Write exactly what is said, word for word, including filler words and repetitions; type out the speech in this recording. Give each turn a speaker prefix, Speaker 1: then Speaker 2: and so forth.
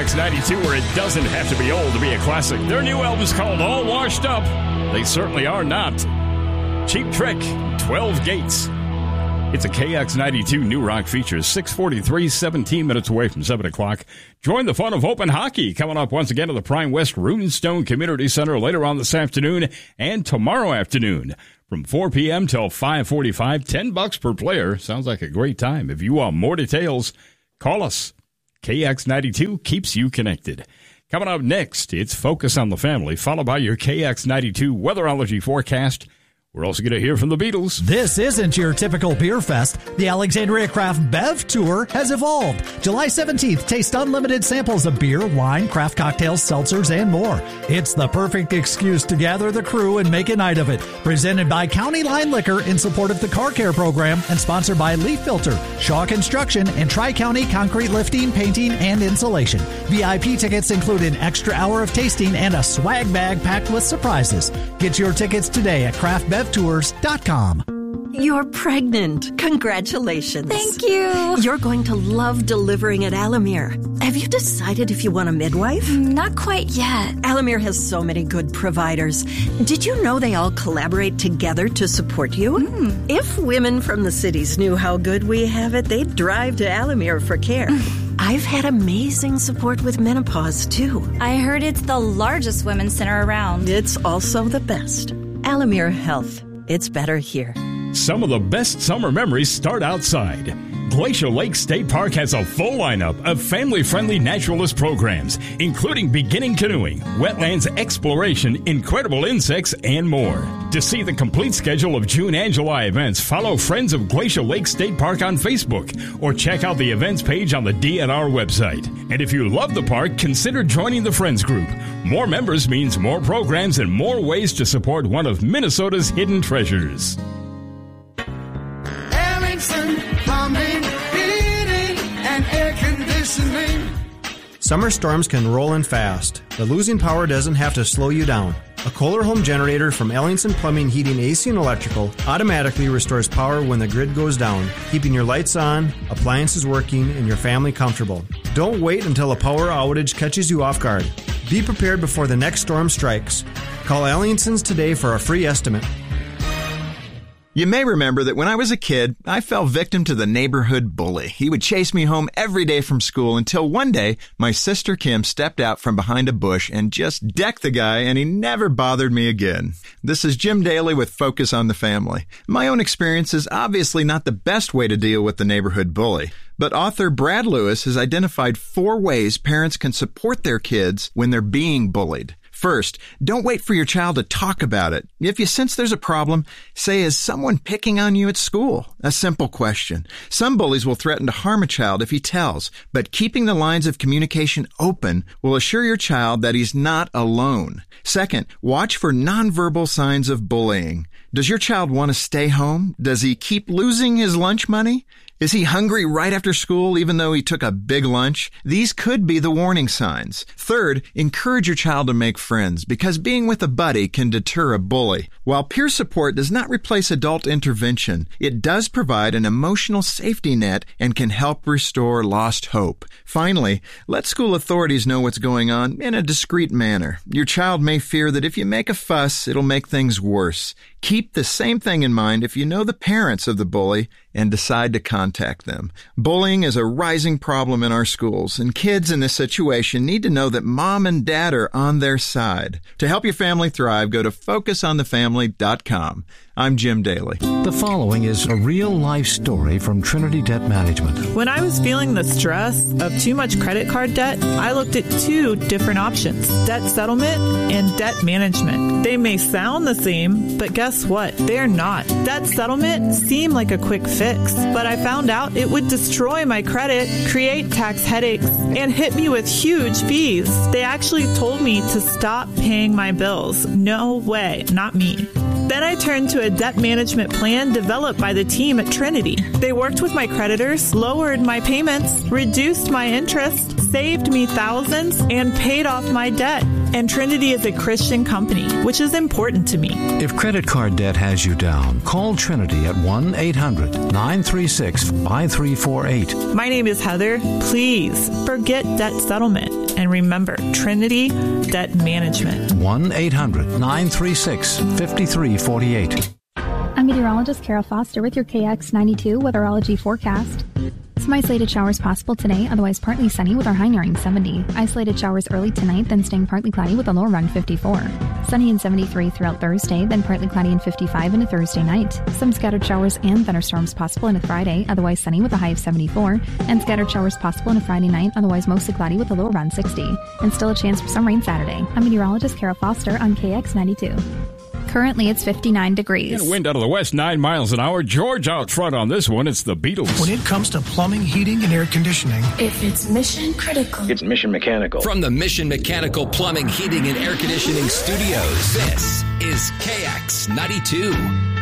Speaker 1: X ninety-two, where it doesn't have to be old to be a classic. Their new album's called All Washed Up. They certainly are not. Cheap Trick, twelve Gates. It's a K X ninety-two New Rock feature, six forty-three, seventeen minutes away from seven o'clock. Join the fun of open hockey coming up once again at the Prime West Runestone Community Center later on this afternoon and tomorrow afternoon. From four p.m. till five forty-five, ten bucks per player. Sounds like a great time. If you want more details, call us. K X ninety-two keeps you connected. Coming up next, it's Focus on the Family, followed by your K X ninety-two weatherology forecast. We're also going to hear from the Beatles.
Speaker 2: This isn't your typical beer fest. The Alexandria Craft Bev Tour has evolved. July seventeenth, taste unlimited samples of beer, wine, craft cocktails, seltzers, and more. It's the perfect excuse to gather the crew and make a night of it. Presented by County Line Liquor in support of the Car Care Program and sponsored by Leaf Filter, Shaw Construction, and Tri-County Concrete Lifting, Painting, and Insulation. V I P tickets include an extra hour of tasting and a swag bag packed with surprises. Get your tickets today at craft bev tours dot com.
Speaker 3: You're pregnant. Congratulations.
Speaker 4: Thank you.
Speaker 3: You're going to love delivering at Alamere. Have you decided if you want a midwife?
Speaker 4: Not quite yet.
Speaker 3: Alamere has so many good providers. Did you know they all collaborate together to support you?
Speaker 4: Mm.
Speaker 3: If women from the cities knew how good we have it, they'd drive to Alamere for care. I've had amazing support with menopause, too.
Speaker 4: I heard it's the largest women's center around.
Speaker 3: It's also the best. Alamere Health. It's better here.
Speaker 1: Some of the best summer memories start outside. Glacier Lake State Park has a full lineup of family-friendly naturalist programs, including beginning canoeing, wetlands exploration, incredible insects, and more. To see the complete schedule of June and July events, follow Friends of Glacier Lake State Park on Facebook or check out the events page on the D N R website. And if you love the park, consider joining the Friends Group. More members means more programs and more ways to support one of Minnesota's hidden treasures.
Speaker 5: Plumbing, heating, and air conditioning.
Speaker 6: Summer storms can roll in fast, but losing power doesn't have to slow you down. A Kohler home generator from Ellingson Plumbing, Heating, A C, and Electrical automatically restores power when the grid goes down, keeping your lights on, appliances working, and your family comfortable. Don't wait until a power outage catches you off guard. Be prepared before the next storm strikes. Call Ellingson's today for a free estimate.
Speaker 7: You may remember that when I was a kid, I fell victim to the neighborhood bully. He would chase me home every day from school until one day, my sister Kim stepped out from behind a bush and just decked the guy, and he never bothered me again. This is Jim Daly with Focus on the Family. My own experience is obviously not the best way to deal with the neighborhood bully, but author Brad Lewis has identified four ways parents can support their kids when they're being bullied. First, don't wait for your child to talk about it. If you sense there's a problem, say, is someone picking on you at school? A simple question. Some bullies will threaten to harm a child if he tells, but keeping the lines of communication open will assure your child that he's not alone. Second, watch for nonverbal signs of bullying. Does your child want to stay home? Does he keep losing his lunch money? Is he hungry right after school even though he took a big lunch? These could be the warning signs. Third, encourage your child to make friends because being with a buddy can deter a bully. While peer support does not replace adult intervention, it does provide an emotional safety net and can help restore lost hope. Finally, let school authorities know what's going on in a discreet manner. Your child may fear that if you make a fuss, it'll make things worse. Keep the same thing in mind if you know the parents of the bully and decide to contact them. Bullying is a rising problem in our schools, and kids in this situation need to know that mom and dad are on their side. To help your family thrive, go to focus on the family dot com. I'm Jim Daly.
Speaker 8: The following is a real-life story from Trinity Debt Management.
Speaker 9: When I was feeling the stress of too much credit card debt, I looked at two different options, debt settlement and debt management. They may sound the same, but guess what? They're not. Debt settlement seemed like a quick fix, but I found out it would destroy my credit, create tax headaches, and hit me with huge fees. They actually told me to stop paying my bills. No way, not me. Then I turned to a debt management plan developed by the team at Trinity. They worked with my creditors, lowered my payments, reduced my interest, saved me thousands, and paid off my debt. And Trinity is a Christian company, which is important to me.
Speaker 8: If credit card debt has you down, call Trinity at one eight hundred nine three six five three four eight.
Speaker 9: My name is Heather. Please forget debt settlement And remember, Trinity Debt Management.
Speaker 8: one eight hundred nine three six five three four eight.
Speaker 10: I'm meteorologist Carol Foster with your K X ninety-two weatherology forecast. Some isolated showers possible today, otherwise partly sunny with our high nearing seventy. Isolated showers early tonight, then staying partly cloudy with a low around fifty-four. Sunny and seventy-three throughout Thursday, then partly cloudy and fifty-five into Thursday night. Some scattered showers and thunderstorms possible into Friday, otherwise sunny with a high of seventy-four. And scattered showers possible into Friday night, otherwise mostly cloudy with a low around sixty. And still a chance for some rain Saturday. I'm meteorologist Carol Foster on K X ninety-two. Currently, it's fifty-nine degrees.
Speaker 1: And wind out of the west, nine miles an hour. George out front on this one. It's the Beatles.
Speaker 11: When it comes to plumbing, heating, and air conditioning,
Speaker 12: if it's mission critical,
Speaker 13: it's Mission Mechanical.
Speaker 14: From the Mission Mechanical Plumbing, Heating, and Air Conditioning Studios, this is K X ninety-two.